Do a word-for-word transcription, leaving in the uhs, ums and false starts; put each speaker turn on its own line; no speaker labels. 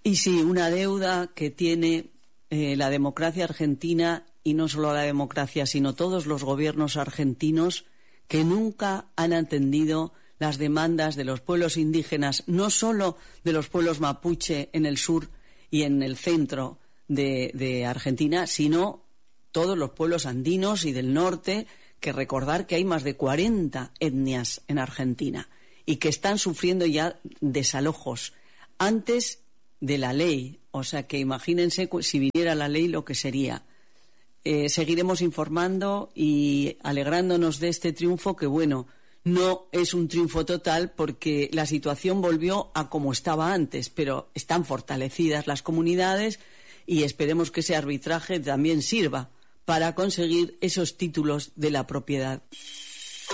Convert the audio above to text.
Y sí, una deuda que tiene eh, la democracia argentina, y no solo la democracia, sino todos los gobiernos argentinos, que nunca han atendido las demandas de los pueblos indígenas, no solo de los pueblos mapuche en el sur y en el centro de, de Argentina, sino todos los pueblos andinos y del norte, que recordar que hay más de cuarenta etnias en Argentina y que están sufriendo ya desalojos antes de la ley. O sea que imagínense si viniera la ley lo que sería. Eh, seguiremos informando y alegrándonos de este triunfo, que bueno, no es un triunfo total porque la situación volvió a como estaba antes, pero están fortalecidas las comunidades y esperemos que ese arbitraje también sirva para conseguir esos títulos de la propiedad.